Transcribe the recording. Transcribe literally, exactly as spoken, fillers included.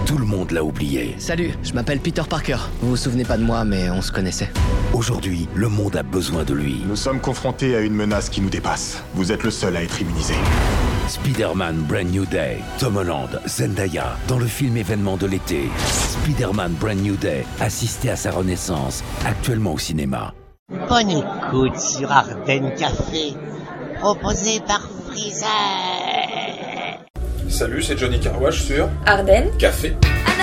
Tout le monde l'a oublié. Salut, je m'appelle Peter Parker. Vous vous souvenez pas de moi, mais on se connaissait. Aujourd'hui, le monde a besoin de lui. Nous sommes confrontés à une menace qui nous dépasse. Vous êtes le seul à être immunisé. Spider-Man Brand New Day. Tom Holland, Zendaya, dans le film événement de l'été. Spider-Man Brand New Day, assistez à sa renaissance, actuellement au cinéma. Bonne écoute sur Ardennes Café, proposé par Freezer. Salut, c'est Johnny Carwash sur Ardennes Café.